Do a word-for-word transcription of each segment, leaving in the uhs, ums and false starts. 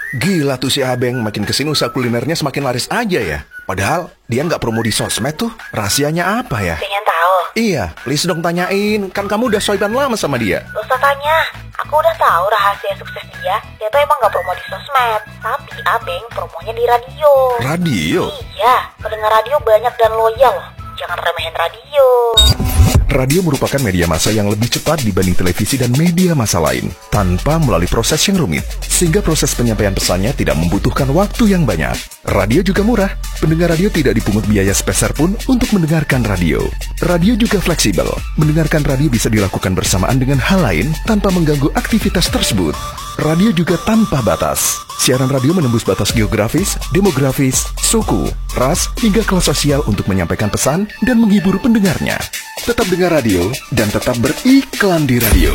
Gila tuh si Abeng, makin kesini usaha kulinernya semakin laris aja ya. Padahal dia nggak promo di sosmed tuh. Rahasianya apa ya? Pengen tahu? Iya, please dong tanyain. Kan kamu udah soiban lama sama dia. Gak usah tanya. Aku udah tahu rahasia sukses dia. Dia tuh emang gak promo di sosmed. Tapi Abeng promonya di radio. Radio? Iya, pendengar radio banyak dan loyal loh. Jangan remehin radio. Radio merupakan media massa yang lebih cepat dibanding televisi dan media massa lain, tanpa melalui proses yang rumit, sehingga proses penyampaian pesannya tidak membutuhkan waktu yang banyak. Radio juga murah, pendengar radio tidak dipungut biaya sepeser pun untuk mendengarkan radio. Radio juga fleksibel, mendengarkan radio bisa dilakukan bersamaan dengan hal lain tanpa mengganggu aktivitas tersebut. Radio juga tanpa batas. Siaran radio menembus batas geografis, demografis, suku, ras, hingga kelas sosial untuk menyampaikan pesan dan menghibur pendengarnya. Tetap dengar radio dan tetap beriklan di radio.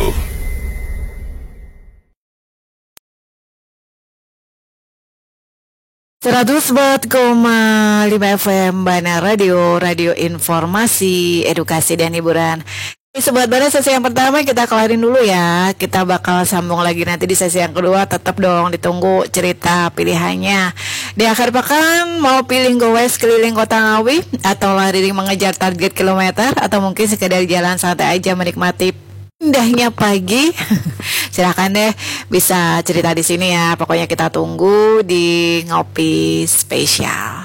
seratus empat koma lima F M Bana Radio, radio informasi, edukasi dan hiburan. Sobat Bana, sesi yang pertama kita kelarin dulu ya. Kita bakal sambung lagi nanti di sesi yang kedua. Tetap dong ditunggu cerita pilihannya. Di akhir pekan mau pilih gowes keliling kota Ngawi, atau lari mengejar target kilometer, atau mungkin sekedar jalan santai aja menikmati indahnya pagi. Silakan deh, bisa cerita di sini ya. Pokoknya kita tunggu di Ngopi Spesial.